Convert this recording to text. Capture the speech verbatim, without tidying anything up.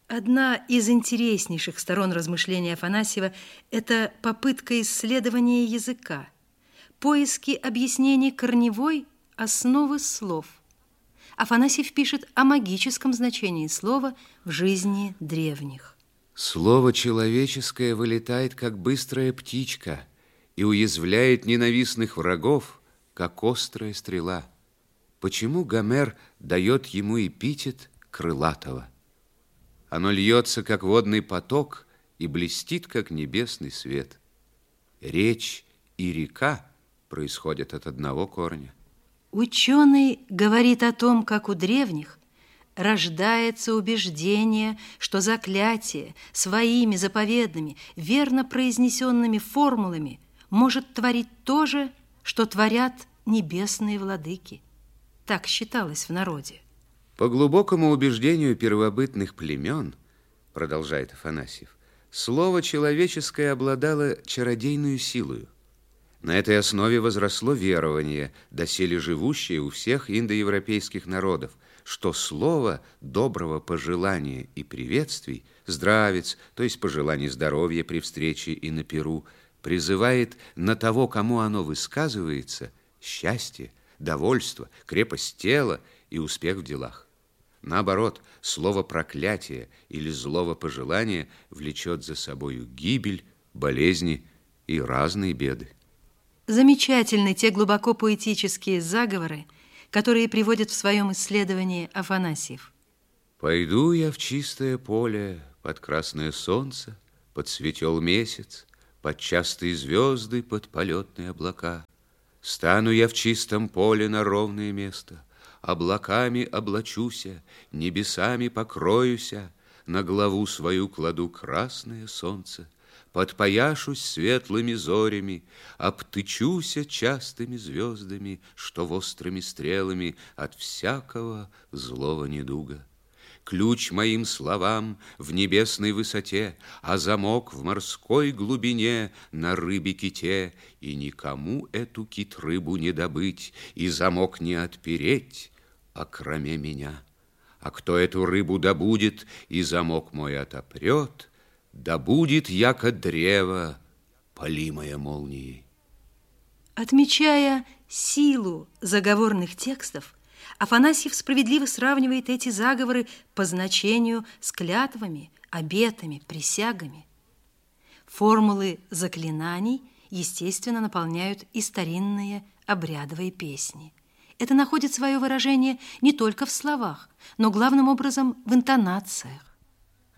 Одна из интереснейших сторон размышления Афанасьева – это попытка исследования языка, поиски объяснений корневой основы слов. Афанасьев пишет о магическом значении слова в жизни древних. Слово человеческое вылетает, как быстрая птичка, и уязвляет ненавистных врагов, как острая стрела. Почему Гомер дает ему эпитет крылатого? Оно льется, как водный поток, и блестит, как небесный свет. Речь и река происходят от одного корня. Ученый говорит о том, как у древних рождается убеждение, что заклятие своими заповедными, верно произнесенными формулами может творить то же, что творят небесные владыки. Так считалось в народе. По глубокому убеждению первобытных племен, продолжает Афанасьев, слово человеческое обладало чародейную силою. На этой основе возросло верование, доселе живущее у всех индоевропейских народов, что слово доброго пожелания и приветствий, здравец, то есть пожеланий здоровья при встрече и на пиру, призывает на того, кому оно высказывается, счастье, довольство, крепость тела и успех в делах. Наоборот, слово проклятия или злого пожелания влечет за собою гибель, болезни и разные беды. Замечательны те глубоко поэтические заговоры, которые приводит в своем исследовании Афанасьев. «Пойду я в чистое поле, под красное солнце, под светел месяц, под частые звезды, под полетные облака. Стану я в чистом поле на ровное место, облаками облачуся, небесами покроюся, на главу свою кладу красное солнце, подпояшусь светлыми зорями, обтычуся частыми звездами, что острыми стрелами от всякого злого недуга. Ключ моим словам в небесной высоте, а замок в морской глубине на рыбе-ките, и никому эту кит-рыбу не добыть, и замок не отпереть, окроме меня. А кто эту рыбу добудет, и замок мой отопрет, да будет яко древо, полимое молнией». Отмечая силу заговорных текстов, Афанасьев справедливо сравнивает эти заговоры по значению с клятвами, обетами, присягами. Формулы заклинаний, естественно, наполняют и старинные обрядовые песни. Это находит свое выражение не только в словах, но главным образом в интонациях.